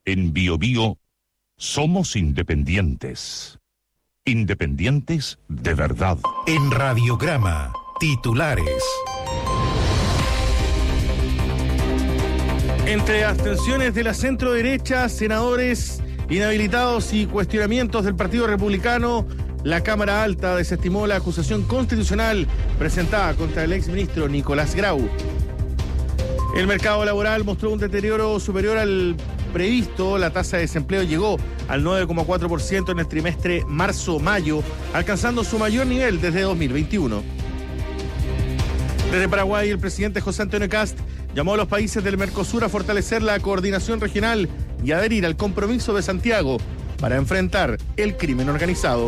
En BioBio somos independientes. Independientes de verdad. En Radiograma, titulares. Entre abstenciones de la centroderecha, senadores inhabilitados y cuestionamientos del Partido Republicano, la Cámara Alta desestimó la acusación constitucional presentada contra el exministro Nicolás Grau. El mercado laboral mostró un deterioro superior al previsto. La tasa de desempleo llegó al 9,4% en el trimestre marzo-mayo, alcanzando su mayor nivel desde 2021. Desde Paraguay, el presidente José Antonio Kast llamó a los países del Mercosur a fortalecer la coordinación regional y adherir al compromiso de Santiago para enfrentar el crimen organizado.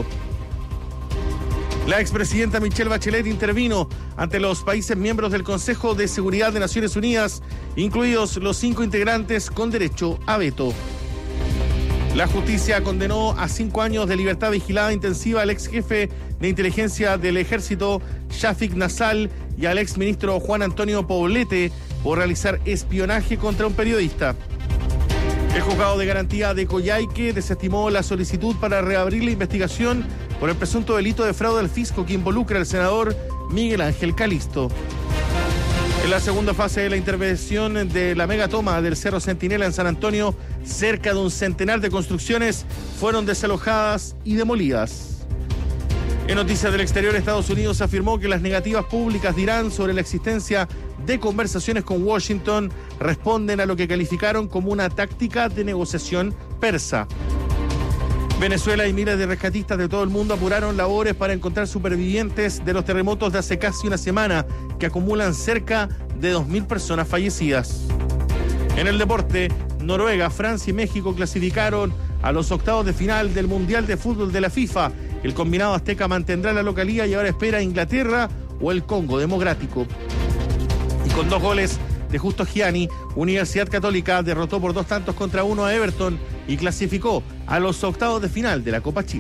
La expresidenta Michelle Bachelet intervino ante los países miembros del Consejo de Seguridad de Naciones Unidas, incluidos los 5 integrantes con derecho a veto. La justicia condenó a 5 años de libertad vigilada intensiva al ex jefe de inteligencia del ejército, Shafik Nassal, y al ex ministro Juan Antonio Poblete por realizar espionaje contra un periodista. El juzgado de garantía de Coyhaique desestimó la solicitud para reabrir la investigación por el presunto delito de fraude al fisco que involucra al senador Miguel Ángel Calisto. En la segunda fase de la intervención de la megatoma del Cerro Centinela en San Antonio, cerca de un centenar de construcciones fueron desalojadas y demolidas. En noticias del exterior, Estados Unidos afirmó que las negativas públicas de Irán sobre la existencia de conversaciones con Washington responden a lo que calificaron como una táctica de negociación persa. Venezuela y miles de rescatistas de todo el mundo apuraron labores para encontrar supervivientes de los terremotos de hace casi una semana, que acumulan cerca de 2.000 personas fallecidas. En el deporte, Noruega, Francia y México clasificaron a los octavos de final del Mundial de Fútbol de la FIFA. El combinado azteca mantendrá la localía y ahora espera a Inglaterra o el Congo Democrático. Y con 2 goles de Justo Gianni, Universidad Católica derrotó por 2-1 a Everton y clasificó a los octavos de final de la Copa Chile.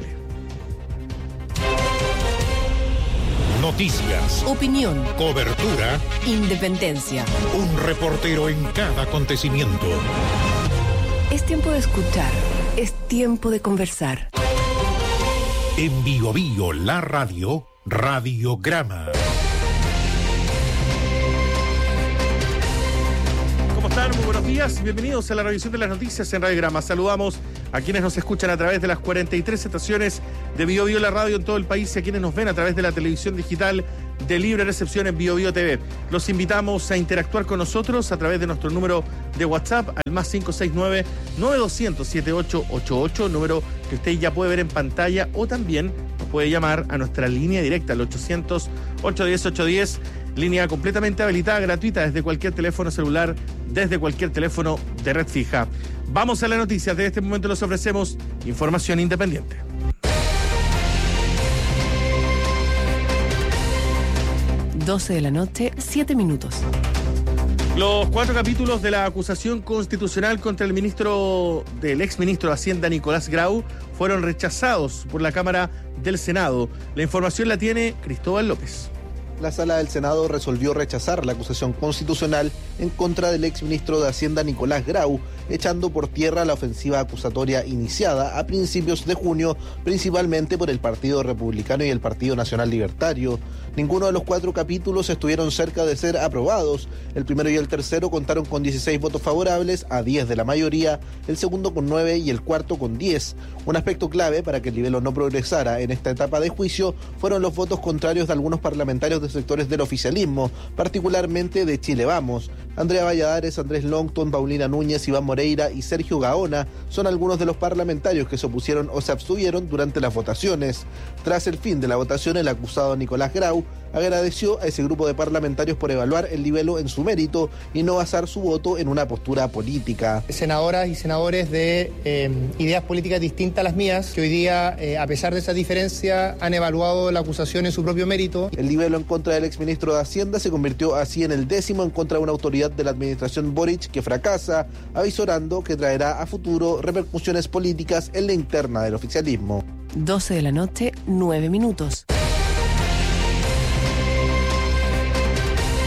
Noticias, opinión, cobertura, independencia. Un reportero en cada acontecimiento. Es tiempo de escuchar, es tiempo de conversar. En BioBio, la radio, Radiograma. ¿Cómo están? Muy buenos días. Bienvenidos a la revisión de las noticias en Radiograma. Saludamos a quienes nos escuchan a través de las 43 estaciones de BioBio la radio en todo el país y a quienes nos ven a través de la televisión digital de libre recepción en BioBio TV. Los invitamos a interactuar con nosotros a través de nuestro número de WhatsApp al más 569-9200-7888, número que usted ya puede ver en pantalla, o también nos puede llamar a nuestra línea directa al 800-810-810, línea completamente habilitada, gratuita, desde cualquier teléfono celular, desde cualquier teléfono de red fija. Vamos a las noticias. De este momento les ofrecemos información independiente. De la noche, 7 minutos. Los 4 capítulos de la acusación constitucional contra el exministro de Hacienda Nicolás Grau fueron rechazados por la Cámara del Senado. La información la tiene Cristóbal López. La Sala del Senado resolvió rechazar la acusación constitucional en contra del exministro de Hacienda Nicolás Grau, echando por tierra la ofensiva acusatoria iniciada a principios de junio, principalmente por el Partido Republicano y el Partido Nacional Libertario. Ninguno de los 4 capítulos estuvieron cerca de ser aprobados. El primero y el tercero contaron con 16 votos favorables a 10 de la mayoría, el segundo con 9 y el cuarto con 10. Un aspecto clave para que el libelo no progresara en esta etapa de juicio fueron los votos contrarios de algunos parlamentarios de sectores del oficialismo, particularmente de Chile Vamos. Andrea Valladares, Andrés Longton, Paulina Núñez, Iván Moreira y Sergio Gaona son algunos de los parlamentarios que se opusieron o se abstuvieron durante las votaciones. Tras el fin de la votación, el acusado Nicolás Grau agradeció a ese grupo de parlamentarios por evaluar el libelo en su mérito y no basar su voto en una postura política. Senadoras y senadores de ideas políticas distintas a las mías, que hoy día, a pesar de esa diferencia, han evaluado la acusación en su propio mérito. El libelo en contra del exministro de Hacienda se convirtió así en el 10º en contra de una autoridad de la administración Boric que fracasa, avisorando que traerá a futuro repercusiones políticas en la interna del oficialismo. 12 de la noche, 9 minutos.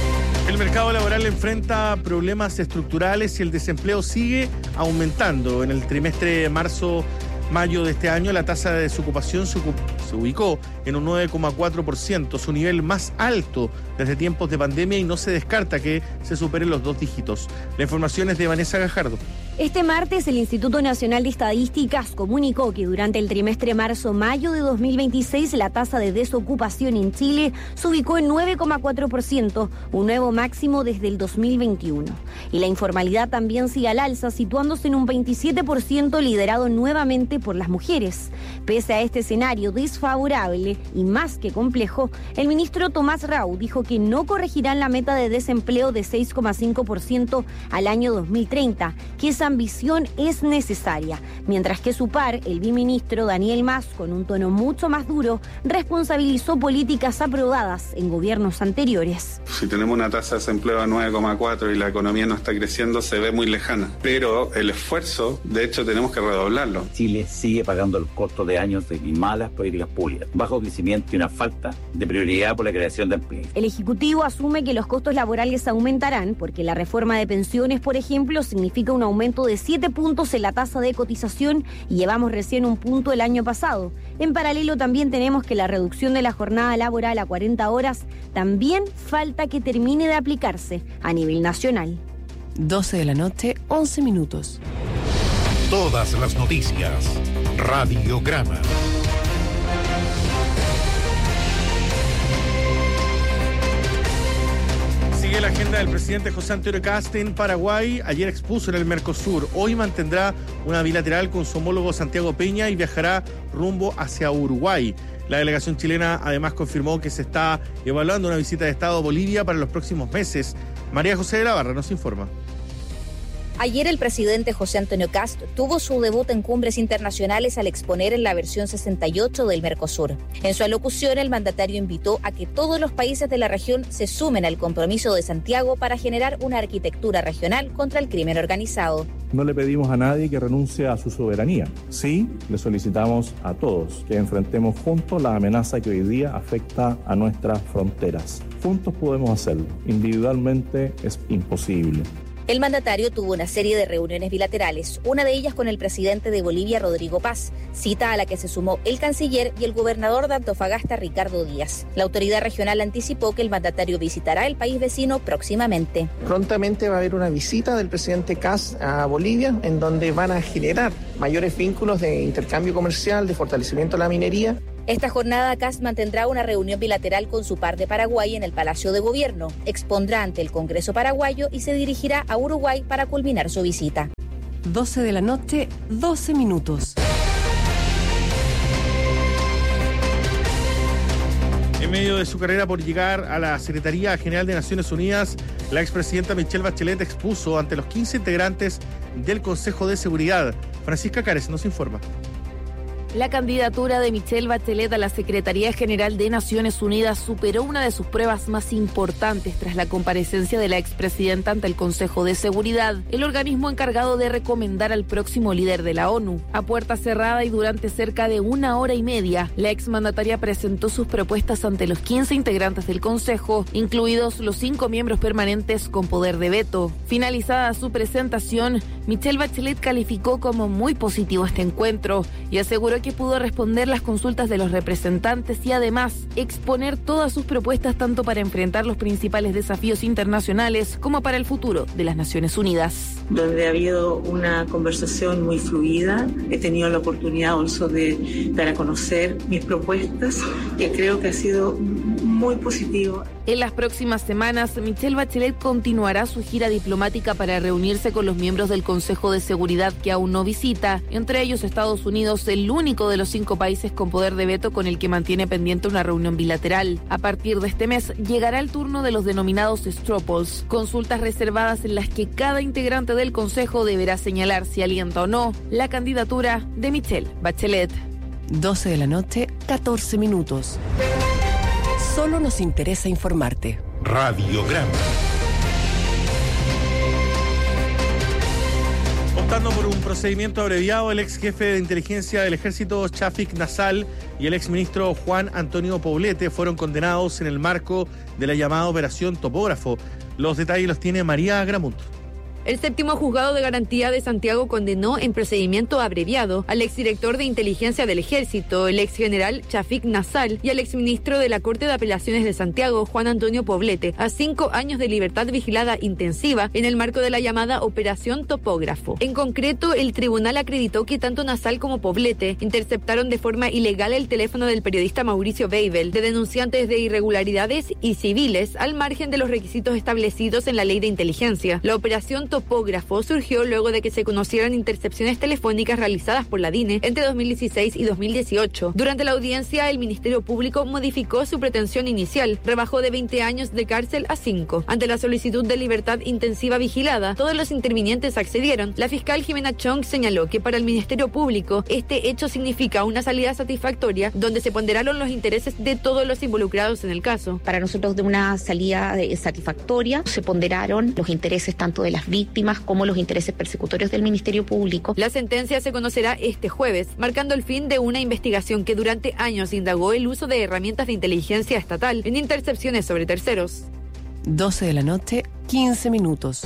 El mercado laboral enfrenta problemas estructurales y el desempleo sigue aumentando. En el trimestre marzo-mayo de este año, la tasa de desocupación se ubicó en un 9,4%, su nivel más alto desde tiempos de pandemia, y no se descarta que se superen los 2 dígitos. La información es de Vanessa Gajardo. Este martes, el Instituto Nacional de Estadísticas comunicó que durante el trimestre marzo-mayo de 2026, la tasa de desocupación en Chile se ubicó en 9,4%, un nuevo máximo desde el 2021. Y la informalidad también sigue al alza, situándose en un 27%, liderado nuevamente por las mujeres. Pese a este escenario desfavorable y más que complejo, el ministro Tomás Rau dijo que no corregirán la meta de desempleo de 6,5% al año 2030, que esa ambición es necesaria, mientras que su par, el biministro Daniel Mas, con un tono mucho más duro, responsabilizó políticas aprobadas en gobiernos anteriores. Si tenemos una tasa de desempleo de 9,4 y la economía no está creciendo, se ve muy lejana, pero el esfuerzo, de hecho, tenemos que redoblarlo. Chile sigue pagando el costo de años de malas políticas públicas, bajo crecimiento y una falta de prioridad por la creación de empleo. El Ejecutivo asume que los costos laborales aumentarán porque la reforma de pensiones, por ejemplo, significa un aumento de 7 puntos en la tasa de cotización y llevamos recién 1 punto el año pasado. En paralelo también tenemos que la reducción de la jornada laboral a 40 horas también falta que termine de aplicarse a nivel nacional. 12 de la noche, 11 minutos. Todas las noticias. Radiograma. Sigue la agenda del presidente José Antonio Kast en Paraguay. Ayer expuso en el Mercosur. Hoy mantendrá una bilateral con su homólogo Santiago Peña y viajará rumbo hacia Uruguay. La delegación chilena además confirmó que se está evaluando una visita de Estado a Bolivia para los próximos meses. María José de la Barra nos informa. Ayer el presidente José Antonio Kast tuvo su debut en cumbres internacionales al exponer en la versión 68 del Mercosur. En su alocución, el mandatario invitó a que todos los países de la región se sumen al compromiso de Santiago para generar una arquitectura regional contra el crimen organizado. No le pedimos a nadie que renuncie a su soberanía. Sí, le solicitamos a todos que enfrentemos juntos la amenaza que hoy día afecta a nuestras fronteras. Juntos podemos hacerlo. Individualmente es imposible. El mandatario tuvo una serie de reuniones bilaterales, una de ellas con el presidente de Bolivia, Rodrigo Paz, cita a la que se sumó el canciller y el gobernador de Antofagasta, Ricardo Díaz. La autoridad regional anticipó que el mandatario visitará el país vecino próximamente. Prontamente va a haber una visita del presidente Kast a Bolivia, en donde van a generar mayores vínculos de intercambio comercial, de fortalecimiento de la minería. Esta jornada, Kast mantendrá una reunión bilateral con su par de Paraguay en el Palacio de Gobierno, expondrá ante el Congreso paraguayo y se dirigirá a Uruguay para culminar su visita. 12 de la noche, 12 minutos. En medio de su carrera por llegar a la Secretaría General de Naciones Unidas, la expresidenta Michelle Bachelet expuso ante los 15 integrantes del Consejo de Seguridad. Francisca Cárez nos informa. La candidatura de Michelle Bachelet a la Secretaría General de Naciones Unidas superó una de sus pruebas más importantes tras la comparecencia de la expresidenta ante el Consejo de Seguridad, el organismo encargado de recomendar al próximo líder de la ONU. A puerta cerrada y durante cerca de 1 hora y media, la exmandataria presentó sus propuestas ante los 15 integrantes del Consejo, incluidos los 5 miembros permanentes con poder de veto. Finalizada su presentación, Michelle Bachelet calificó como muy positivo este encuentro y aseguró que pudo responder las consultas de los representantes y además exponer todas sus propuestas tanto para enfrentar los principales desafíos internacionales como para el futuro de las Naciones Unidas. Donde ha habido una conversación muy fluida, he tenido la oportunidad also de dar a conocer mis propuestas, que creo que ha sido muy positivo. En las próximas semanas, Michelle Bachelet continuará su gira diplomática para reunirse con los miembros del Consejo de Seguridad que aún no visita, entre ellos Estados Unidos, el único de los 5 países con poder de veto con el que mantiene pendiente una reunión bilateral. A partir de este mes, llegará el turno de los denominados straw polls, consultas reservadas en las que cada integrante del Consejo deberá señalar si alienta o no la candidatura de Michelle Bachelet. 12 de la noche, 14 minutos. Solo nos interesa informarte. Radiograma. Optando por un procedimiento abreviado, el ex jefe de inteligencia del ejército, Chafik Nassal, y el ex ministro Juan Antonio Poblete fueron condenados en el marco de la llamada Operación Topógrafo. Los detalles los tiene María Gramunt. El séptimo juzgado de garantía de Santiago condenó en procedimiento abreviado al exdirector de inteligencia del Ejército, el exgeneral Chafik Nassal, y al exministro de la Corte de Apelaciones de Santiago, Juan Antonio Poblete, a 5 años de libertad vigilada intensiva en el marco de la llamada Operación Topógrafo. En concreto, el tribunal acreditó que tanto Nassal como Poblete interceptaron de forma ilegal el teléfono del periodista Mauricio Weibel, de denunciantes de irregularidades y civiles, al margen de los requisitos establecidos en la ley de inteligencia. La operación Topógrafo surgió luego de que se conocieran intercepciones telefónicas realizadas por la DINE entre 2016 y 2018. Durante la audiencia, el Ministerio Público modificó su pretensión inicial, rebajó de 20 años de cárcel a 5. Ante la solicitud de libertad intensiva vigilada, todos los intervinientes accedieron. La fiscal Jimena Chong señaló que para el Ministerio Público este hecho significa una salida satisfactoria donde se ponderaron los intereses de todos los involucrados en el caso. Para nosotros, de una salida satisfactoria, se ponderaron los intereses tanto de las víctimas como los intereses persecutorios del Ministerio Público. La sentencia se conocerá este jueves, marcando el fin de una investigación que durante años indagó el uso de herramientas de inteligencia estatal en intercepciones sobre terceros. 12 de la noche, 15 minutos.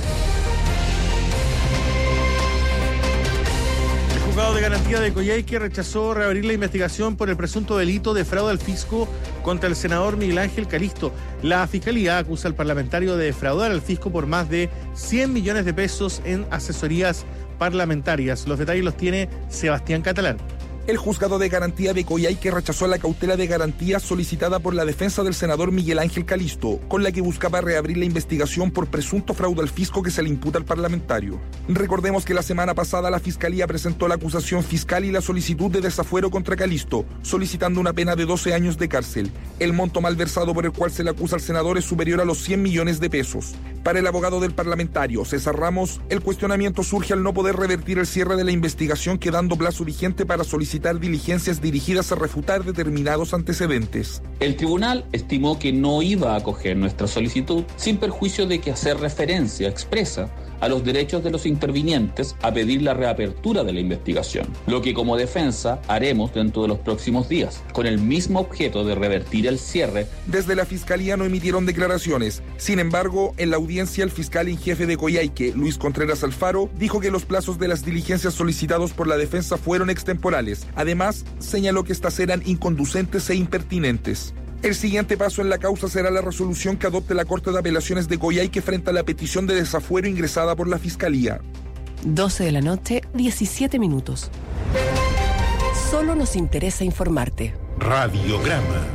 El juzgado de garantía de Coyhaique rechazó reabrir la investigación por el presunto delito de fraude al fisco contra el senador Miguel Ángel Calisto. La Fiscalía acusa al parlamentario de defraudar al fisco por más de 100 millones de pesos en asesorías parlamentarias. Los detalles los tiene Sebastián Catalán. El juzgado de garantía de Coyhaique rechazó la cautela de garantía solicitada por la defensa del senador Miguel Ángel Calisto, con la que buscaba reabrir la investigación por presunto fraude al fisco que se le imputa al parlamentario. Recordemos que la semana pasada la Fiscalía presentó la acusación fiscal y la solicitud de desafuero contra Calisto, solicitando una pena de 12 años de cárcel. El monto malversado por el cual se le acusa al senador es superior a los 100 millones de pesos. Para el abogado del parlamentario, César Ramos, el cuestionamiento surge al no poder revertir el cierre de la investigación, quedando plazo vigente para solicitar diligencias dirigidas a refutar determinados antecedentes. El tribunal estimó que no iba a acoger nuestra solicitud, sin perjuicio de que hacer referencia expresa a los derechos de los intervinientes a pedir la reapertura de la investigación, lo que como defensa haremos dentro de los próximos días, con el mismo objeto de revertir el cierre. Desde la Fiscalía no emitieron declaraciones. Sin embargo, en la audiencia, el fiscal en jefe de Coyhaique, Luis Contreras Alfaro, dijo que los plazos de las diligencias solicitados por la defensa fueron extemporales. Además, señaló que estas eran inconducentes e impertinentes. El siguiente paso en la causa será la resolución que adopte la Corte de Apelaciones de Coyhaique frente a la petición de desafuero ingresada por la Fiscalía. 12 de la noche, 17 minutos. Solo nos interesa informarte. Radiograma.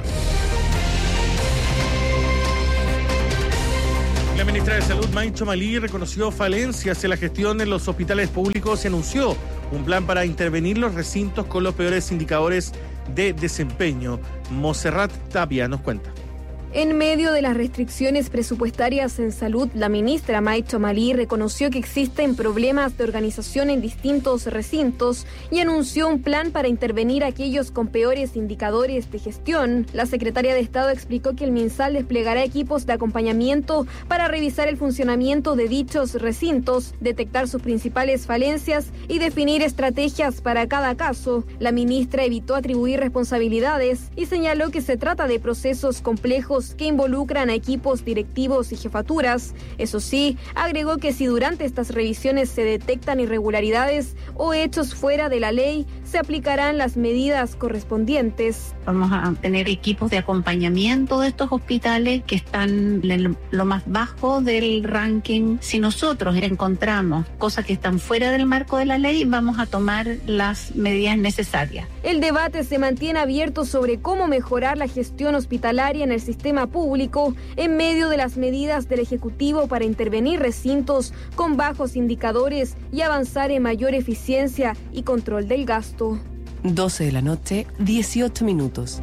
La ministra de Salud, Maicho Malí, reconoció falencias en la gestión en los hospitales públicos y anunció un plan para intervenir los recintos con los peores indicadores de desempeño. Montserrat Tapia nos cuenta. En medio de las restricciones presupuestarias en salud, la ministra Maicho Malí reconoció que existen problemas de organización en distintos recintos y anunció un plan para intervenir a aquellos con peores indicadores de gestión. La secretaria de Estado explicó que el MinSal desplegará equipos de acompañamiento para revisar el funcionamiento de dichos recintos, detectar sus principales falencias y definir estrategias para cada caso. La ministra evitó atribuir responsabilidades y señaló que se trata de procesos complejos que involucran a equipos directivos y jefaturas. Eso sí, agregó que si durante estas revisiones se detectan irregularidades o hechos fuera de la ley, se aplicarán las medidas correspondientes. Vamos a tener equipos de acompañamiento de estos hospitales que están en lo más bajo del ranking. Si nosotros encontramos cosas que están fuera del marco de la ley, vamos a tomar las medidas necesarias. El debate se mantiene abierto sobre cómo mejorar la gestión hospitalaria en el sistema público en medio de las medidas del Ejecutivo para intervenir recintos con bajos indicadores y avanzar en mayor eficiencia y control del gasto. 12 de la noche, 18 minutos.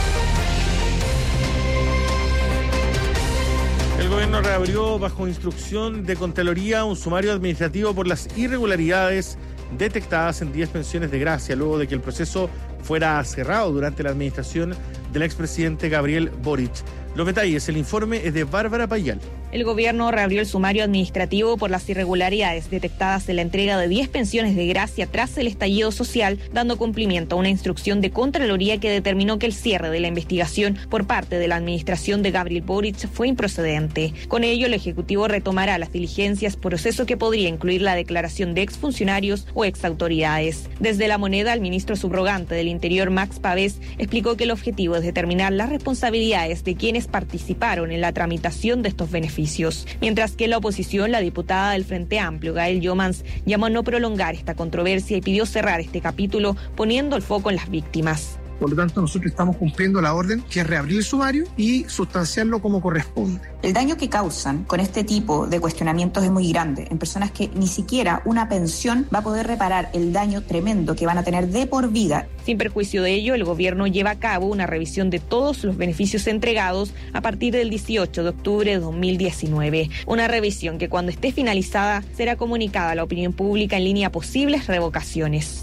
El gobierno reabrió bajo instrucción de Contraloría un sumario administrativo por las irregularidades detectadas en 10 pensiones de gracia, luego de que el proceso fuera cerrado durante la administración del expresidente Gabriel Boric. Los detalles, el informe es de Bárbara Payal. El gobierno reabrió el sumario administrativo por las irregularidades detectadas en la entrega de 10 pensiones de gracia tras el estallido social, dando cumplimiento a una instrucción de Contraloría que determinó que el cierre de la investigación por parte de la administración de Gabriel Boric fue improcedente. Con ello, el Ejecutivo retomará las diligencias, proceso que podría incluir la declaración de exfuncionarios o exautoridades. Desde La Moneda, el ministro subrogante del Interior, Max Pavés, explicó que el objetivo es determinar las responsabilidades de quienes participaron en la tramitación de estos beneficios. Mientras que en la oposición, la diputada del Frente Amplio, Gael Yomans, llamó a no prolongar esta controversia y pidió cerrar este capítulo poniendo el foco en las víctimas. Por lo tanto, nosotros estamos cumpliendo la orden, que es reabrir el sumario y sustanciarlo como corresponde. El daño que causan con este tipo de cuestionamientos es muy grande, en personas que ni siquiera una pensión va a poder reparar el daño tremendo que van a tener de por vida. Sin perjuicio de ello, el gobierno lleva a cabo una revisión de todos los beneficios entregados a partir del 18 de octubre de 2019. Una revisión que, cuando esté finalizada, será comunicada a la opinión pública en línea a posibles revocaciones.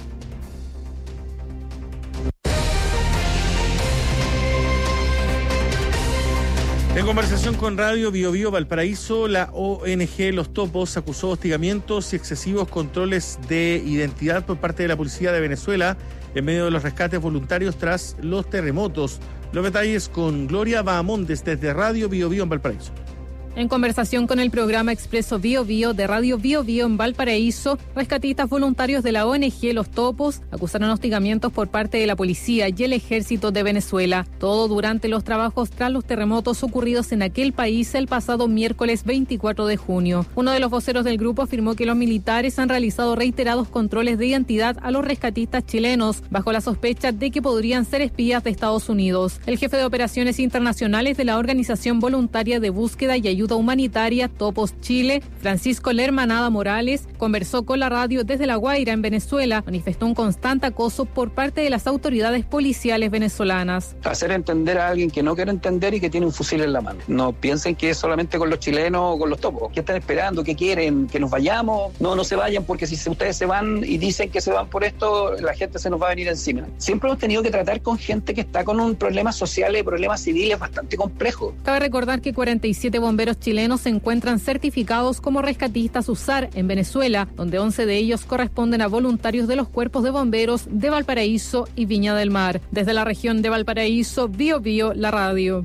En conversación con Radio Bio Bio Valparaíso, la ONG Los Topos acusó hostigamientos y excesivos controles de identidad por parte de la policía de Venezuela en medio de los rescates voluntarios tras los terremotos. Los detalles con Gloria Bahamondes desde Radio Bio Bio en Valparaíso. En conversación con el programa Expreso Bio Bio de Radio Bio Bio en Valparaíso, rescatistas voluntarios de la ONG Los Topos acusaron hostigamientos por parte de la policía y el ejército de Venezuela. Todo durante los trabajos tras los terremotos ocurridos en aquel país el pasado miércoles 24 de junio. Uno de los voceros del grupo afirmó que los militares han realizado reiterados controles de identidad a los rescatistas chilenos, bajo la sospecha de que podrían ser espías de Estados Unidos. El jefe de operaciones internacionales de la Organización Voluntaria de Búsqueda y Ayuda Humanitaria Topos Chile, Francisco Lermanada Morales, conversó con la radio desde La Guaira, en Venezuela. Manifestó un constante acoso por parte de las autoridades policiales venezolanas. Hacer entender a alguien que no quiere entender y que tiene un fusil en la mano. No piensen que es solamente con los chilenos o con los topos. ¿Qué están esperando? ¿Qué quieren? ¿Que nos vayamos? No se vayan, porque si ustedes se van y dicen que se van por esto, la gente se nos va a venir encima. Siempre hemos tenido que tratar con gente que está con un problema social y problemas civiles bastante complejos. Cabe recordar que 47 bomberos chilenos se encuentran certificados como rescatistas USAR en Venezuela, donde 11 de ellos corresponden a voluntarios de los cuerpos de bomberos de Valparaíso y Viña del Mar. Desde la región de Valparaíso, Bio Bio, la radio.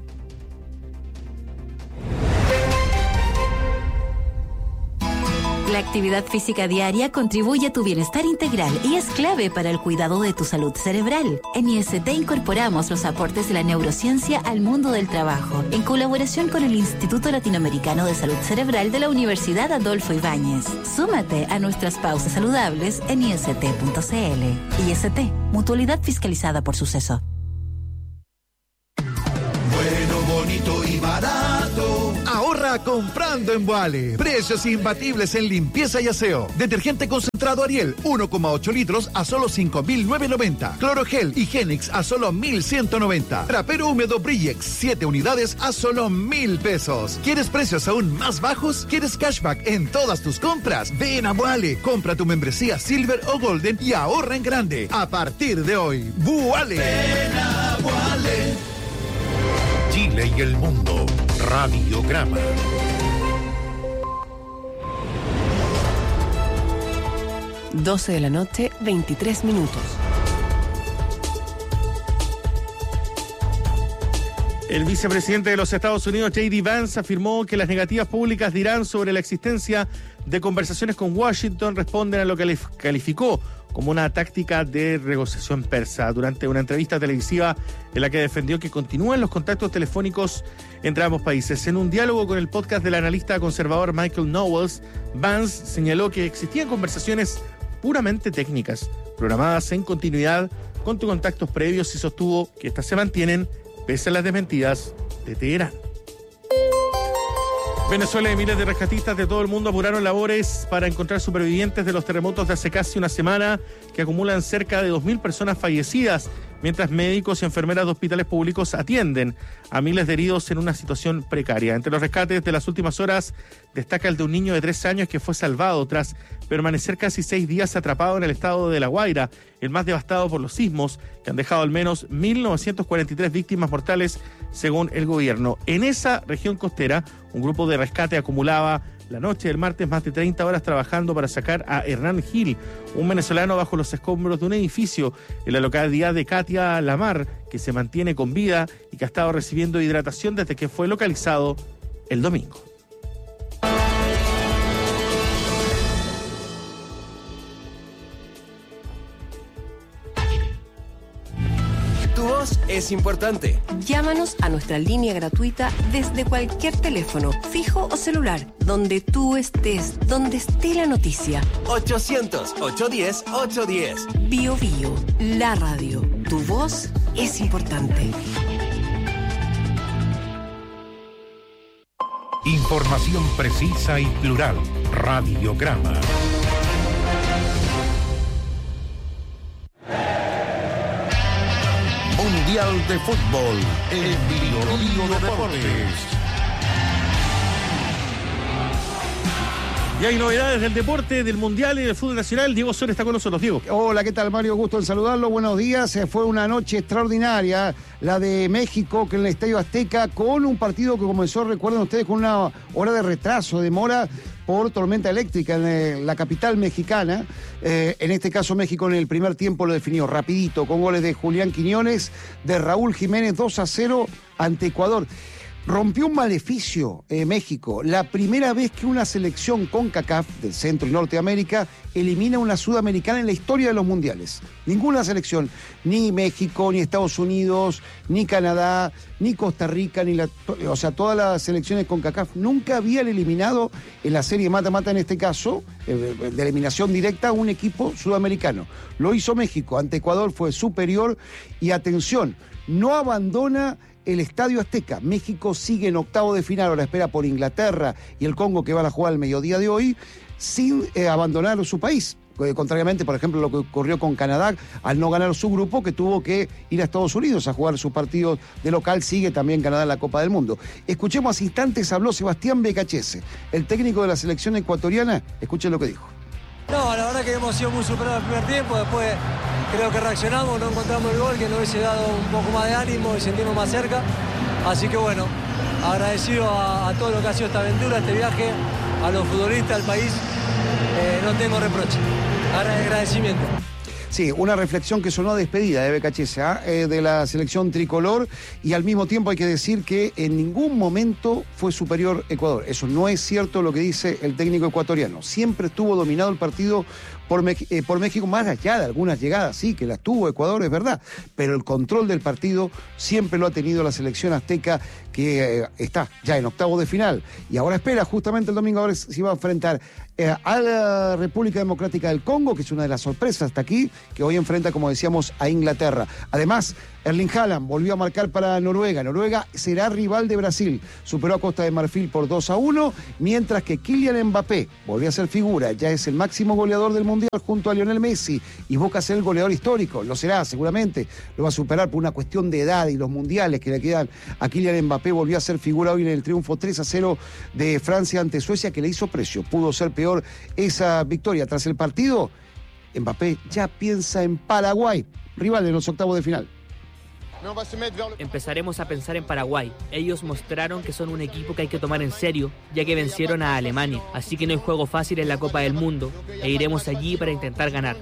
La actividad física diaria contribuye a tu bienestar integral y es clave para el cuidado de tu salud cerebral. En IST incorporamos los aportes de la neurociencia al mundo del trabajo, en colaboración con el Instituto Latinoamericano de Salud Cerebral de la Universidad Adolfo Ibáñez. Súmate a nuestras pausas saludables en ist.cl. IST, mutualidad fiscalizada por Suceso. Bueno, bonito y barato. Ahorra comprando en Boale. Precios imbatibles en limpieza y aseo. Detergente concentrado Ariel, 1,8 litros a solo 5.990. Clorogel y Genix a solo 1.190. Trapero húmedo Brillex, 7 unidades a solo 1.000 pesos. ¿Quieres precios aún más bajos? ¿Quieres cashback en todas tus compras? Ven a Boale. Compra tu membresía Silver o Golden y ahorra en grande. A partir de hoy, Boale. Ven a Boale. Chile y el mundo. Radiograma. Doce de la noche, 23 minutos. El vicepresidente de los Estados Unidos, J.D. Vance, afirmó que las negativas públicas de Irán sobre la existencia de conversaciones con Washington responden a lo que calificó como una táctica de negociación persa, durante una entrevista televisiva en la que defendió que continúan los contactos telefónicos entre ambos países. En un diálogo con el podcast del analista conservador Michael Knowles, Vance señaló que existían conversaciones puramente técnicas, programadas en continuidad con contactos previos, y sostuvo que estas se mantienen pese a las desmentidas de Teherán. Venezuela y miles de rescatistas de todo el mundo apuraron labores para encontrar supervivientes de los terremotos de hace casi una semana, que acumulan cerca de 2.000 personas fallecidas, mientras médicos y enfermeras de hospitales públicos atienden a miles de heridos en una situación precaria. Entre los rescates de las últimas horas destaca el de un niño de 3 años que fue salvado tras permanecer casi 6 días atrapado en el estado de La Guaira, el más devastado por los sismos, que han dejado al menos 1.943 víctimas mortales, según el gobierno. En esa región costera, un grupo de rescate acumulaba la noche del martes más de 30 horas trabajando para sacar a Hernán Gil, un venezolano bajo los escombros de un edificio en la localidad de Catia Lamar, que se mantiene con vida y que ha estado recibiendo hidratación desde que fue localizado el domingo. Tu voz es importante. Llámanos a nuestra línea gratuita desde cualquier teléfono, fijo o celular, donde tú estés, donde esté la noticia. 800-810-810. Bio Bio, la radio. Tu voz es importante. Información precisa y plural. Radiograma. Mundial de Fútbol en Bio Deportes. Y hay novedades del deporte, del Mundial y del fútbol nacional. Diego Sol está con nosotros. Diego. Hola, ¿qué tal, Mario? Gusto en saludarlo. Buenos días. Fue una noche extraordinaria, la de México, que en el Estadio Azteca, con un partido que comenzó, recuerden ustedes, con una hora de retraso, demora por tormenta eléctrica en la capital mexicana. En este caso, México en el primer tiempo lo definió rapidito, con goles de Julián Quiñones, de Raúl Jiménez, 2-0 ante Ecuador. Rompió un maleficio México, la primera vez que una selección CONCACAF del Centro y Norteamérica elimina una sudamericana en la historia de los mundiales. Ninguna selección, ni México, ni Estados Unidos, ni Canadá, ni Costa Rica, todas las selecciones CONCACAF nunca habían eliminado en la serie mata-mata, en este caso, de eliminación directa, a un equipo sudamericano. Lo hizo México, ante Ecuador fue superior y atención, no abandona el Estadio Azteca. México sigue en octavo de final, ahora espera por Inglaterra y el Congo, que van a jugar al mediodía de hoy, sin abandonar su país. Contrariamente, por ejemplo, lo que ocurrió con Canadá, al no ganar su grupo, que tuvo que ir a Estados Unidos a jugar sus partidos de local. Sigue también Canadá en la Copa del Mundo. Escuchemos, hace instantes habló Sebastián Becachese, el técnico de la selección ecuatoriana. Escuchen lo que dijo. No, la verdad que hemos sido muy superados el primer tiempo, después creo que reaccionamos, no encontramos el gol, que nos hubiese dado un poco más de ánimo y sentirnos más cerca. Así que bueno, agradecido a todo lo que ha sido esta aventura, este viaje, a los futbolistas, al país, no tengo reproche, agradecimiento. Sí, una reflexión que sonó a despedida de Becachese, de la selección tricolor, y al mismo tiempo hay que decir que en ningún momento fue superior Ecuador. Eso no es cierto lo que dice el técnico ecuatoriano. Siempre estuvo dominado el partido por México, más allá de algunas llegadas, sí, que las tuvo Ecuador, es verdad, pero el control del partido siempre lo ha tenido la selección azteca, que está ya en octavo de final, y ahora espera justamente el domingo a ver si va a enfrentar a la República Democrática del Congo, que es una de las sorpresas hasta aquí, que hoy enfrenta, como decíamos, a Inglaterra. Además, Erling Haaland volvió a marcar para Noruega. Noruega será rival de Brasil. Superó a Costa de Marfil por 2-1, mientras que Kylian Mbappé volvió a ser figura. Ya es el máximo goleador del Mundial junto a Lionel Messi y busca ser el goleador histórico. Lo será, seguramente. Lo va a superar por una cuestión de edad y los mundiales que le quedan a Kylian Mbappé. Volvió a ser figura hoy en el triunfo 3-0 de Francia ante Suecia, que le hizo precio. Pudo ser peor esa victoria. Tras el partido, Mbappé ya piensa en Paraguay, rival en los octavos de final. Empezaremos a pensar en Paraguay. Ellos mostraron que son un equipo que hay que tomar en serio, ya que vencieron a Alemania. Así que no hay juego fácil en la Copa del Mundo, e iremos allí para intentar ganar.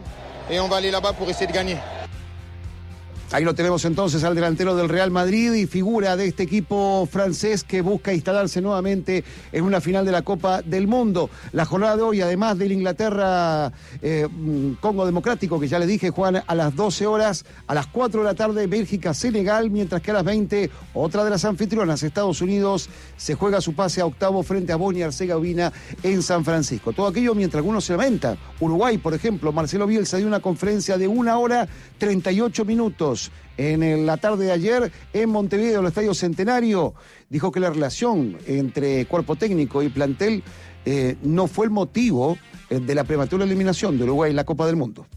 Ahí lo tenemos entonces al delantero del Real Madrid y figura de este equipo francés que busca instalarse nuevamente en una final de la Copa del Mundo. La jornada de hoy, además del Inglaterra-Congo Democrático, que ya les dije, juegan a las 12 horas, a las 4 de la tarde Bélgica-Senegal, mientras que a las 20, otra de las anfitrionas, Estados Unidos, se juega su pase a octavo frente a Bosnia-Herzegovina en San Francisco. Todo aquello mientras algunos se lamentan. Uruguay, por ejemplo, Marcelo Bielsa dio una conferencia de 1 hora 38 minutos. En la tarde de ayer en Montevideo, en el Estadio Centenario, dijo que la relación entre cuerpo técnico y plantel no fue el motivo de la prematura eliminación de Uruguay en la Copa del Mundo.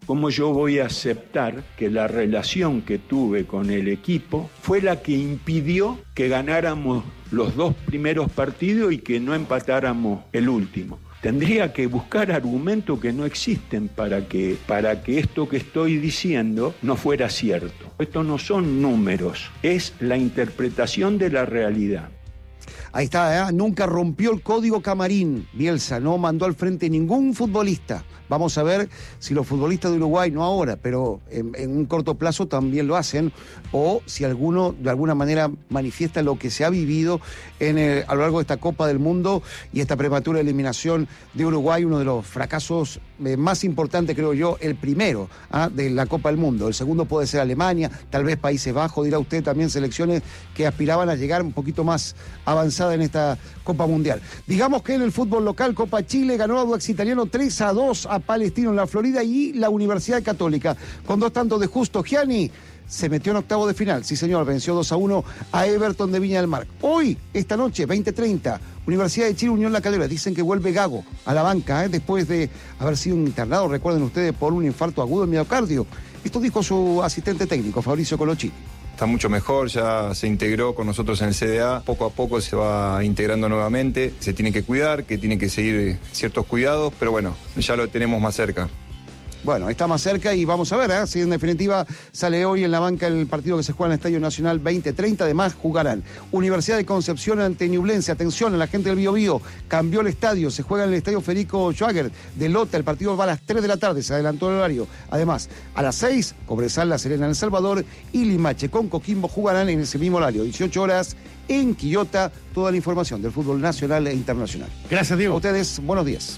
¿Cómo yo voy a aceptar que la relación que tuve con el equipo fue la que impidió que ganáramos los 2 primeros partidos y que no empatáramos el último? Tendría que buscar argumentos que no existen para que esto que estoy diciendo no fuera cierto. Esto no son números, es la interpretación de la realidad. Ahí está, nunca rompió el código camarín. Bielsa no mandó al frente ningún futbolista. Vamos a ver si los futbolistas de Uruguay, no ahora, pero en un corto plazo también lo hacen, o si alguno de alguna manera manifiesta lo que se ha vivido a lo largo de esta Copa del Mundo y esta prematura eliminación de Uruguay, uno de los fracasos más importantes, creo yo, el primero de la Copa del Mundo. El segundo puede ser Alemania, tal vez Países Bajos, dirá usted, también selecciones que aspiraban a llegar un poquito más avanzada en esta Copa Mundial. Digamos que en el fútbol local, Copa Chile ganó a Audax Italiano 3-2 a Palestino en la Florida, y la Universidad Católica, con 2 tantos de Justo Gianni, se metió en octavos de final. Sí, señor, venció 2-1 a Everton de Viña del Mar. Hoy, esta noche, 20:30, Universidad de Chile, Unión La Calera. Dicen que vuelve Gago a la banca, después de haber sido internado, recuerden ustedes, por un infarto agudo en miocardio. Esto dijo su asistente técnico, Fabricio Colochini. Está mucho mejor, ya se integró con nosotros en el CDA, poco a poco se va integrando nuevamente, se tiene que cuidar, que tiene que seguir ciertos cuidados, pero bueno, ya lo tenemos más cerca. Bueno, está más cerca y vamos a ver si en definitiva sale hoy en la banca el partido que se juega en el Estadio Nacional 20:30. Además jugarán Universidad de Concepción ante Ñublense. Atención a la gente del Biobío, cambió el estadio, se juega en el Estadio Federico Schwager de Lota. El partido va a las 3 de la tarde, se adelantó el horario. Además, a las 6, Cobresal, La Serena en El Salvador y Limache con Coquimbo jugarán en ese mismo horario, 18 horas en Quillota. Toda la información del fútbol nacional e internacional. Gracias, Diego. A ustedes, buenos días.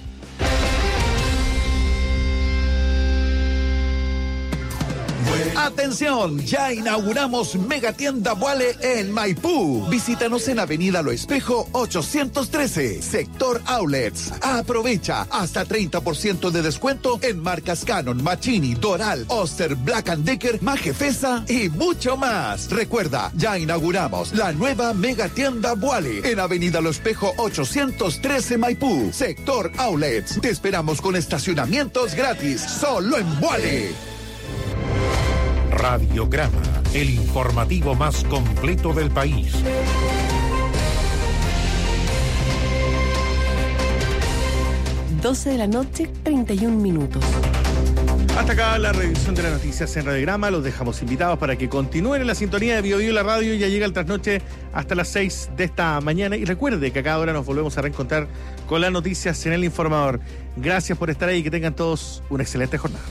Atención, ya inauguramos Megatienda Vuale en Maipú. Visítanos en Avenida Lo Espejo 813, Sector Outlets. Aprovecha hasta 30% de descuento en marcas Canon, Machini, Doral, Oster, Black & Decker, Majefesa y mucho más. Recuerda, ya inauguramos la nueva Megatienda Vuale en Avenida Lo Espejo 813, Maipú, Sector Outlets. Te esperamos con estacionamientos gratis, solo en Vuale. Radiograma, el informativo más completo del país. Doce de la noche, 31 minutos. Hasta acá la revisión de las noticias en Radiograma. Los dejamos invitados para que continúen en la sintonía de BioBio y la radio. Ya llega el trasnoche hasta las 6 de esta mañana. Y recuerde que a cada hora nos volvemos a reencontrar con las noticias en El Informador. Gracias por estar ahí y que tengan todos una excelente jornada.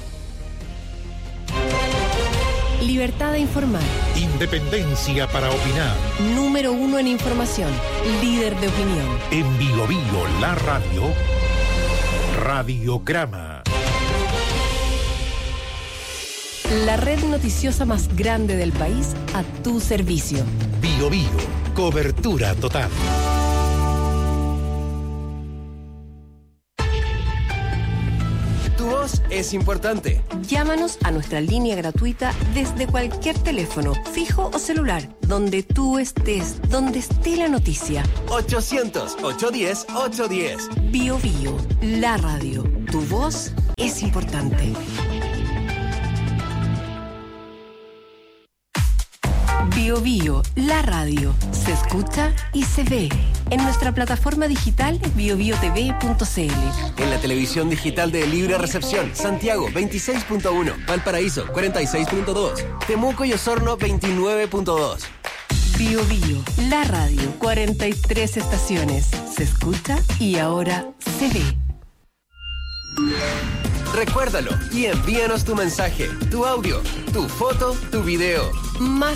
Libertad de informar. Independencia para opinar. Número 1 en información. Líder de opinión. En BioBio, la radio. Radiograma. La red noticiosa más grande del país a tu servicio. BioBio, cobertura total. Tu voz es importante. Llámanos a nuestra línea gratuita desde cualquier teléfono, fijo o celular, donde tú estés, donde esté la noticia. 800-810-810. BioBio, la radio. Tu voz es importante. BioBio, la radio. Se escucha y se ve. En nuestra plataforma digital biobiotv.cl. En la televisión digital de Libre Recepción, Santiago 26.1, Valparaíso 46.2, Temuco y Osorno 29.2. BioBio, la radio. 43 estaciones. Se escucha y ahora se ve. Recuérdalo y envíanos tu mensaje, tu audio, tu foto, tu video. Más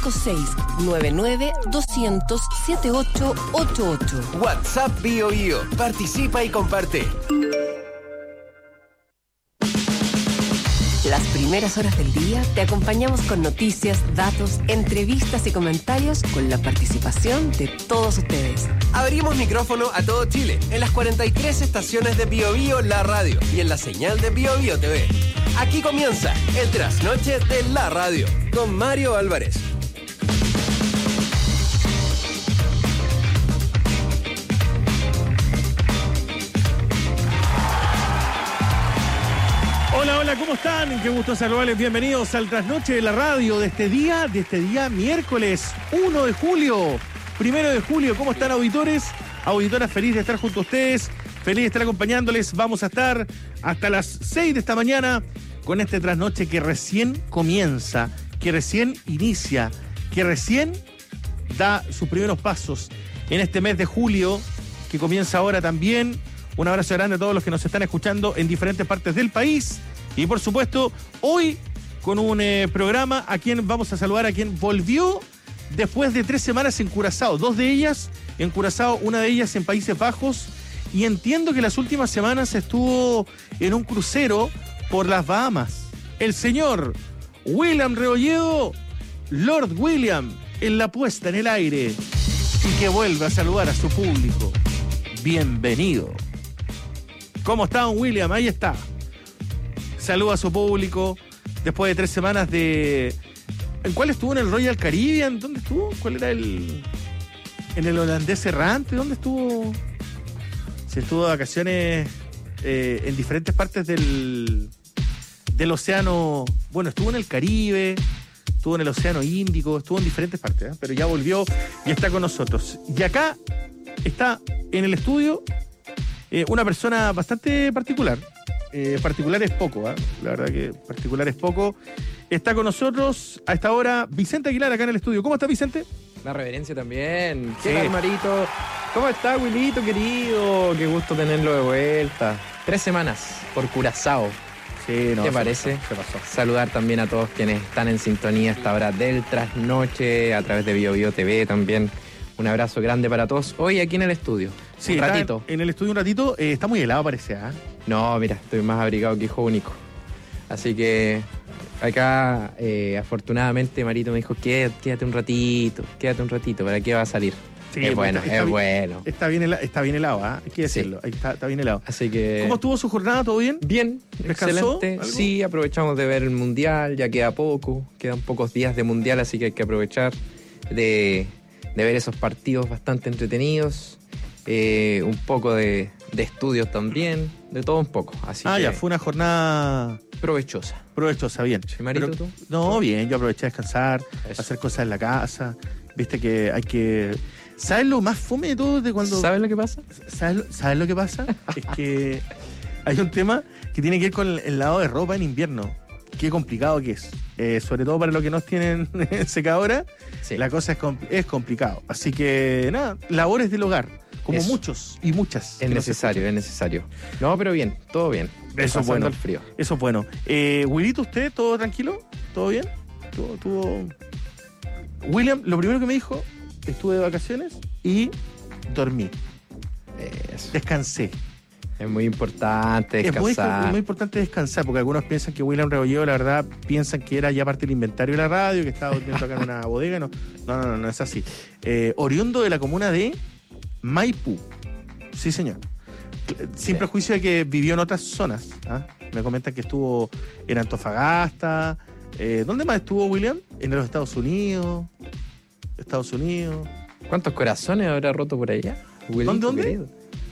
56-99-200-7888. WhatsApp BioBio. Participa y comparte. Las primeras horas del día te acompañamos con noticias, datos, entrevistas y comentarios con la participación de todos ustedes. Abrimos micrófono a todo Chile en las 43 estaciones de BioBio La Radio y en la señal de BioBio TV. Aquí comienza el trasnoche de la radio con Mario Álvarez. Hola, hola, ¿cómo están? Qué gusto saludarles. Bienvenidos al Trasnoche de la Radio de este día miércoles 1 de julio. 1 de julio, ¿cómo están, auditores? Auditoras, feliz de estar junto a ustedes, feliz de estar acompañándoles. Vamos a estar hasta las 6 de esta mañana con este trasnoche que recién comienza, que recién inicia, que recién da sus primeros pasos en este mes de julio, que comienza ahora también. Un abrazo grande a todos los que nos están escuchando en diferentes partes del país. Y por supuesto, hoy con un programa a quien vamos a saludar, a quien volvió después de 3 semanas en Curazao. 2 de ellas en Curazao, una de ellas en Países Bajos. Y entiendo que las últimas semanas estuvo en un crucero por las Bahamas. El señor William Rebolledo, Lord William, en la puesta en el aire. Y que vuelve a saludar a su público. Bienvenido. ¿Cómo está, don William? Ahí está. Saluda a su público después de 3 semanas de... ¿En cuál estuvo? ¿En el Royal Caribbean? ¿Dónde estuvo? ¿Cuál era el...? ¿En el Holandés Errante? ¿Dónde estuvo? Se estuvo de vacaciones en diferentes partes del océano. Bueno, estuvo en el Caribe, estuvo en el Océano Índico, estuvo en diferentes partes, pero ya volvió y está con nosotros. Y acá está en el estudio una persona bastante particular. Particular es poco, la verdad que particular es poco. Está con nosotros a esta hora Vicente Aguilar acá en el estudio. ¿Cómo está, Vicente? La reverencia también. ¿Qué tal, Marito? ¿Cómo está, Wilito, querido? Qué gusto tenerlo de vuelta. 3 semanas por Curazao. Sí, no, ¿Qué parece? Se pasó. Saludar también a todos quienes están en sintonía a esta hora del trasnoche, a través de BioBio TV también. Un abrazo grande para todos. Hoy aquí en el estudio. Sí, un ratito. En el estudio un ratito. Está muy helado, parece, ¿ah? No, mira, estoy más abrigado que hijo único. Así que acá, afortunadamente, Marito me dijo, quédate un ratito, ¿para qué va a salir? Sí, es bueno, es bueno. Está bien helado, ¿ah? Hay que decirlo, sí. Está bien helado. Así que... ¿Cómo estuvo su jornada? ¿Todo bien? Bien, ¿Descansó? excelente. ¿Algo? Sí, aprovechamos de ver el Mundial, ya quedan pocos días de Mundial, así que hay que aprovechar de ver esos partidos bastante entretenidos, un poco de estudios también, de todo un poco. Así que ya, fue una jornada... Provechosa, bien. ¿Y Marito, tú? No, bien, yo aproveché a descansar, hacer cosas en la casa. Viste que hay que... ¿Sabes lo más fome de todo? De cuando... ¿Sabes lo que pasa? ¿Sabes lo que pasa? Es que hay un tema que tiene que ver con el lavado de ropa en invierno. Qué complicado que es. Sobre todo para los que no tienen secadora, sí. La cosa es complicado. Así que, nada, labores del hogar, como muchos y muchas. Es necesario. No, pero bien, todo bien. Eso es bueno. El frío. Eso es bueno. Wilito, ¿usted todo tranquilo? ¿Todo bien? ¿Tuvo... William, lo primero que me dijo, estuve de vacaciones y dormí. Descansé. Es muy importante descansar. Es muy importante descansar, porque algunos piensan que William Rebolledo, la verdad, piensan que era ya parte del inventario de la radio, que estaba durmiendo acá en una bodega. No es así. Oriundo de la comuna de Maipú. Sí, señor. Sin prejuicio de que vivió en otras zonas. Me comentan que estuvo en Antofagasta. ¿Dónde más estuvo William? En los Estados Unidos. ¿Cuántos corazones habrá roto por allá? ¿Dónde? Querido.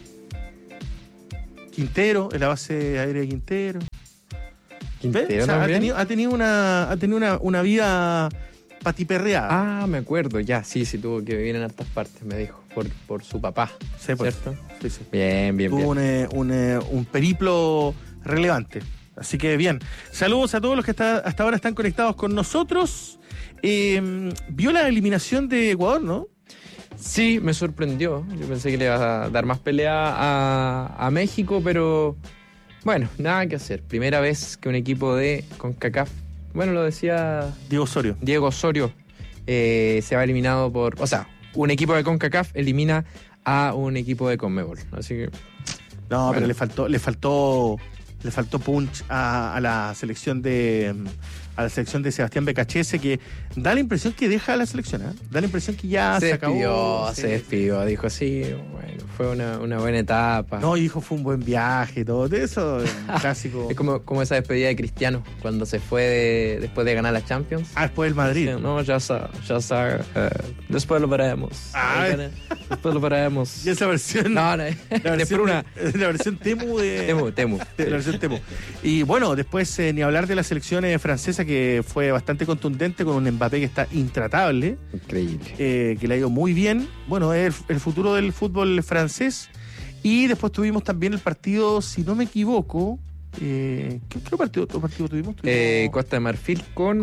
Quintero, en la base aérea de Quintero. ¿Quintero también? Ha tenido una vida patiperreada. Me acuerdo, ya, sí, tuvo que vivir en hartas partes, me dijo, por su papá, sí, pues, ¿cierto? Sí. Bien. Tuvo un periplo relevante, así que bien. Saludos a todos los que hasta ahora están conectados con nosotros. Vio la eliminación de Ecuador, ¿no? Sí, me sorprendió. Yo pensé que le iba a dar más pelea a México, pero bueno, nada que hacer. Primera vez que un equipo de CONCACAF, bueno, lo decía Diego Osorio, se va eliminado por... O sea, un equipo de CONCACAF elimina a un equipo de CONMEBOL. Así que... No, bueno. Pero le faltó punch a la selección de Sebastián Becachese, que da la impresión que deja la selección, da la impresión que ya se acabó. Se despidió, dijo sí, bueno, fue una buena etapa. No, dijo fue un buen viaje, todo eso, clásico. Es como esa despedida de Cristiano, cuando se fue después de ganar la Champions. Después del Madrid. Sí, no, ya después lo veremos. Después lo paramos. Y esa versión. No, la versión Temu de. Temu. La versión Temu. Y bueno, después ni hablar de la selección francesa, que fue bastante contundente, con un Mbappé que está intratable. Increíble. Que le ha ido muy bien. Bueno, es el futuro del fútbol francés. Y después tuvimos también el partido, si no me equivoco. ¿Qué partido tuvimos? Costa de Marfil con.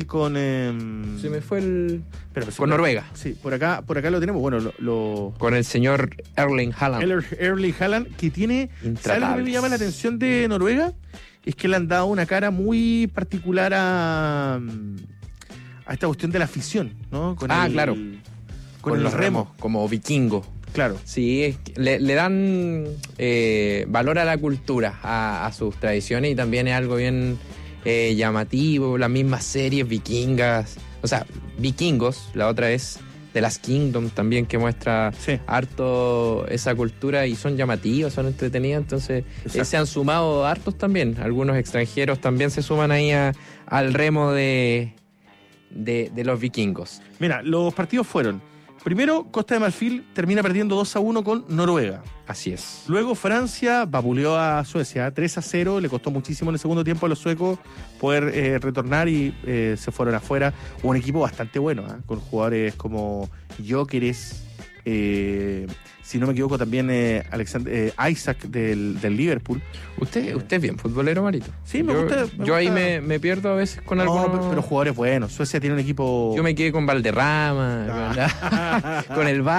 Se me fue el. Con Noruega. Sí, por acá lo tenemos. Bueno, con el señor Erling Haaland. Erling Haaland, que tiene. ¿Sabes lo que me llama la atención de Noruega? Es que le han dado una cara muy particular a esta cuestión de la afición, ¿no? Claro. Con el remo. Como vikingo. Claro. Sí, le dan valor a la cultura, a sus tradiciones, y también es algo bien llamativo. Las mismas series vikingas, o sea, vikingos, la otra es The Last Kingdom también, que muestra harto esa cultura, y son llamativas, son entretenidas. Entonces se han sumado hartos también, algunos extranjeros también se suman ahí al remo de los vikingos. Mira, los partidos fueron: primero, Costa de Marfil termina perdiendo 2-1 con Noruega. Así es. Luego Francia vapuleó a Suecia 3-0. Le costó muchísimo en el segundo tiempo a los suecos poder retornar, y se fueron afuera. Un equipo bastante bueno, con jugadores como Gyökeres, si no me equivoco también Isaac del Liverpool. ¿Usted es bien futbolero, Marito? Sí, me gusta. Yo ahí me pierdo a veces con algunos. Pero jugadores buenos. Suecia tiene un equipo. Yo me quedé con Valderrama, con el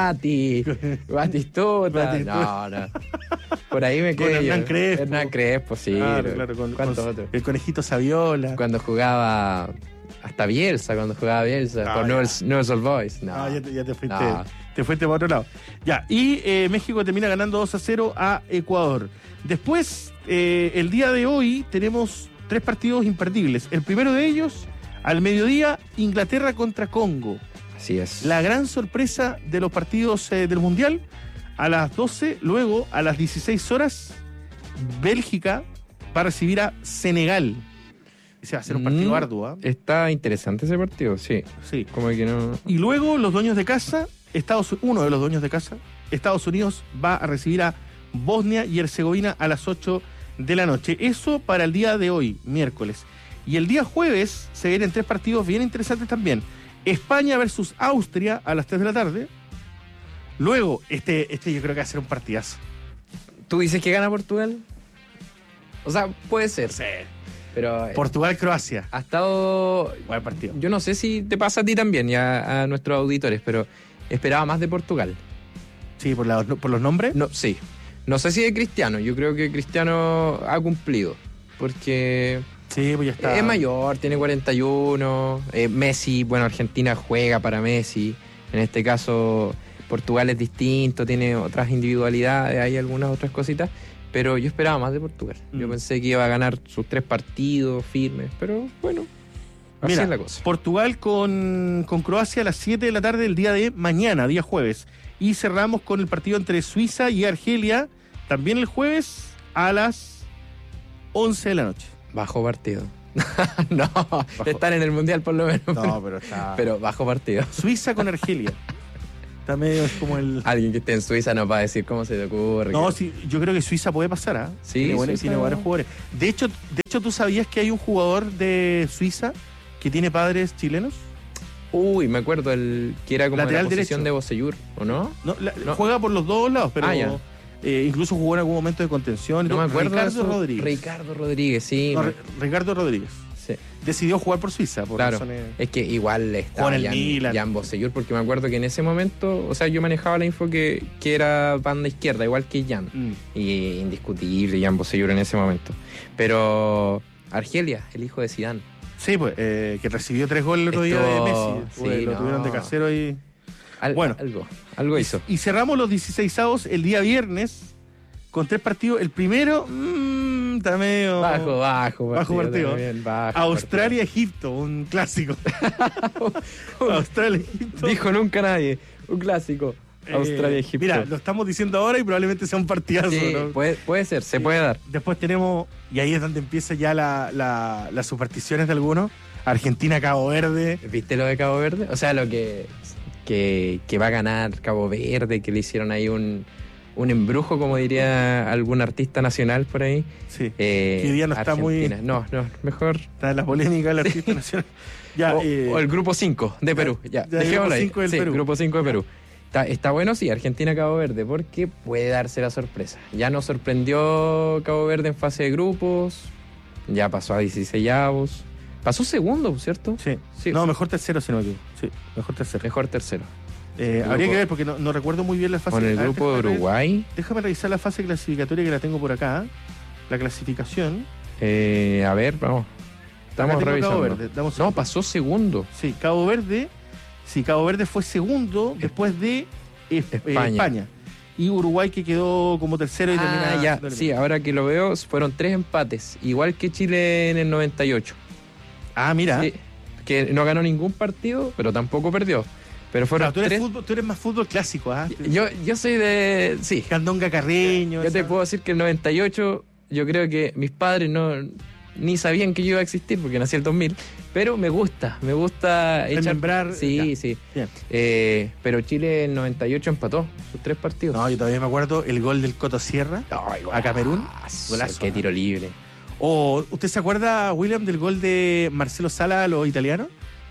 Batistuta. No. Por ahí me quedé. Con Hernán Crespo, sí. Claro, ¿Cuántos otros? El conejito Saviola. Cuando jugaba. Hasta Bielsa, por Newell's Old Boys. No. Ya te fuiste. No. Te fuiste para otro lado. Ya, y México termina ganando 2-0 a Ecuador. Después, el día de hoy, tenemos 3 partidos imperdibles. El primero de ellos, al mediodía, Inglaterra contra Congo. Así es. La gran sorpresa de los partidos del Mundial. A las 12, luego, a las 16 horas, Bélgica va a recibir a Senegal. Ese va a ser un partido arduo. Está interesante ese partido, sí. Como que no. Y luego, los dueños de casa, uno de los dueños de casa, Estados Unidos, va a recibir a Bosnia y Herzegovina a las 8 de la noche. Eso para el día de hoy, miércoles. Y el día jueves se vienen 3 partidos bien interesantes también. España versus Austria a las 3 de la tarde. Luego, este yo creo que va a ser un partidazo. ¿Tú dices que gana Portugal? O sea, puede ser. Sí. Pero Portugal-Croacia. Ha estado. Buen partido. Yo no sé si te pasa a ti también y a nuestros auditores, pero esperaba más de Portugal. Sí, por los nombres. No, sí. No sé si de Cristiano. Yo creo que Cristiano ha cumplido. Porque. Sí, pues ya está. Es mayor, tiene 41. Messi, bueno, Argentina juega para Messi. En este caso, Portugal es distinto, tiene otras individualidades, hay algunas otras cositas. Pero yo esperaba más de Portugal. Yo pensé que iba a ganar sus 3 partidos firmes, pero bueno, así es la cosa. Portugal con Croacia a las 7 de la tarde el día de mañana, día jueves. Y cerramos con el partido entre Suiza y Argelia, también el jueves a las 11 de la noche. Bajo partido. No, están en el Mundial por lo menos. No, pero está. Pero bajo partido. Suiza con Argelia. Está medio es como el. Alguien que esté en Suiza no va a decir cómo se te ocurre. No, sí, yo creo que Suiza puede pasar, Sí, tiene varios jugadores. De hecho, ¿tú sabías que hay un jugador de Suiza que tiene padres chilenos? Uy, me acuerdo, el que era como lateral la posición derecho de Bocellur, ¿o no? No, juega por los dos lados, pero incluso jugó en algún momento de contención. No me acuerdo. Ricardo Rodríguez. Sí. No, Ricardo Rodríguez. Sí. Decidió jugar por Suiza. Por razones... Es que igual estaba Jan Bocellur, porque me acuerdo que en ese momento, o sea, yo manejaba la info que era banda izquierda, igual que Jan. Y indiscutible Jan Bocellur en ese momento. Pero Argelia, el hijo de Zidane. Sí, pues, que recibió 3 goles el otro día de Messi. Lo tuvieron de casero y... Algo hizo. Y cerramos los 16avos el día viernes con 3 partidos. El primero, está medio... Bajo partido. Australia-Egipto, un clásico. Australia-Egipto. Dijo nunca nadie, un clásico. Australia-Egipto. Mira, lo estamos diciendo ahora y probablemente sea un partidazo. Sí, ¿no? puede ser, se puede dar. Después tenemos, y ahí es donde empieza ya las supersticiones de algunos. Argentina-Cabo Verde. ¿Viste lo de Cabo Verde? O sea, lo que que va a ganar Cabo Verde, que le hicieron ahí un embrujo, como diría algún artista nacional por ahí. Sí. Que hoy día no está muy... No, mejor... Está la polémica del artista nacional. Ya, o el grupo 5 de Perú. Ya, dejémoslo ahí. Grupo 5 de Perú. Está bueno, sí, Argentina-Cabo Verde, porque puede darse la sorpresa. Ya nos sorprendió Cabo Verde en fase de grupos, ya pasó a 16avos. Pasó segundo, ¿cierto? Sí. No, mejor tercero, si no me equivoco. Sí, mejor tercero. Habría que ver, porque no recuerdo muy bien la fase. Con el grupo de Uruguay. Déjame revisar la fase clasificatoria que la tengo por acá. La clasificación. A ver, vamos. Estamos revisando. Cabo Verde. No, pasó segundo. Sí, Cabo Verde fue segundo después de España. Y Uruguay, que quedó como tercero y termina... ya, sí, ahora que lo veo, fueron 3 empates, igual que Chile en el 98. Mira. Sí, que no ganó ningún partido, pero tampoco perdió. Pero fueron tú eres más fútbol clásico, ¿ah? Yo soy de... Sí. Candonga Carreño. Yo te puedo decir que el 98, yo creo que mis padres ni sabían que yo iba a existir, porque nací el 2000, pero me gusta echar... Sí, sí. Pero Chile en 98 empató sus 3 partidos. No, yo todavía me acuerdo el gol del Coto Sierra a Camerún. Golazo. Qué tiro libre. ¿Usted se acuerda, William, del gol de Marcelo Sala a los italianos?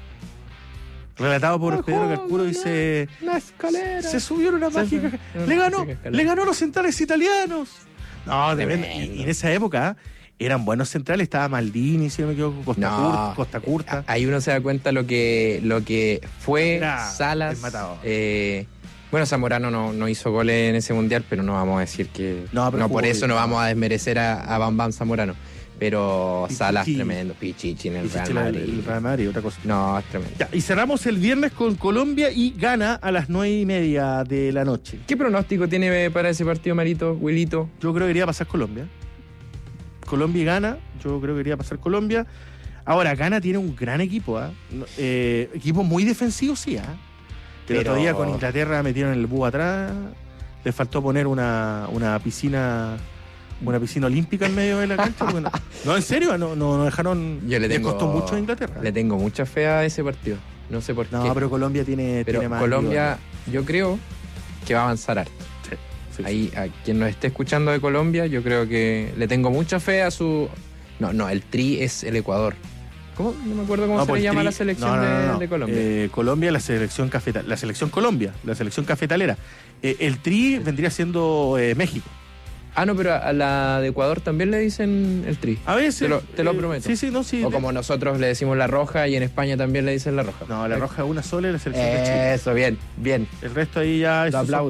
Relatado por Pedro Calcuro, dice... La escalera. Se subió una mágica... Le ganó a los centrales italianos. No, y en esa época... Eran buenos centrales, estaba Maldini, si no me equivoco, Costa Curta. Ahí uno se da cuenta lo que fue Salas. Bueno, Zamorano no hizo goles en ese mundial, pero no vamos a decir que... No por eso no vamos a desmerecer a Bam Bam Zamorano. Pero Pichichi, Salas tremendo, Pichichi en el Real Madrid. El Real Madrid, otra cosa. No, es tremendo. Ya, y cerramos el viernes con Colombia y Ghana a las 9:30 de la noche. ¿Qué pronóstico tiene para ese partido, Marito, Wilito? Yo creo que iría a pasar Colombia. Colombia y Ghana, yo creo que iría a pasar Colombia. Ahora, Ghana tiene un gran equipo, equipo muy defensivo, sí, El otro día con Inglaterra metieron el búho atrás, les faltó poner una piscina olímpica en medio de la cancha. No, en serio, no dejaron. Les costó mucho a Inglaterra. Le tengo mucha fe a ese partido, no sé por qué. No, pero Colombia tiene más. Colombia, yo creo que va a avanzar harto. Sí, ahí, a quien nos esté escuchando de Colombia, yo creo que le tengo mucha fe a su... No, el Tri es el Ecuador. ¿Cómo? No me acuerdo cómo se le llama la selección de Colombia. Colombia, la selección Colombia, la selección cafetalera. El Tri vendría siendo México. No, pero a la de Ecuador también le dicen el Tri. A veces. Te lo prometo. Sí. O como nosotros le decimos la roja y en España también le dicen la roja. No, la roja es una sola y la selección de Chile. Eso, bien. El resto ahí ya...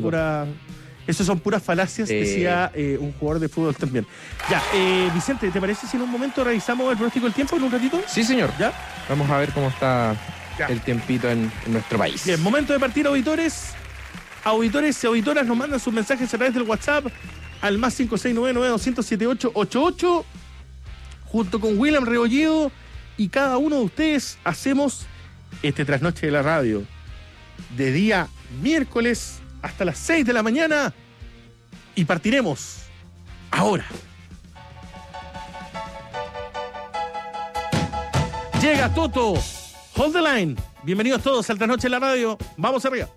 Eso son puras falacias, decía un jugador de fútbol también. Ya, Vicente, ¿te parece si en un momento revisamos el pronóstico del tiempo en un ratito? Sí, señor. ¿Ya? Vamos a ver cómo está el tiempito en nuestro país. Bien, momento de partir, auditores. Auditores y auditoras nos mandan sus mensajes a través del WhatsApp al más 569-900-7888 junto con William Rebolledo, y cada uno de ustedes hacemos este trasnoche de la radio de día miércoles hasta las 6 de la mañana y partiremos ahora. Llega Toto, Hold the Line. Bienvenidos todos al Trasnoche de la radio. Vamos arriba.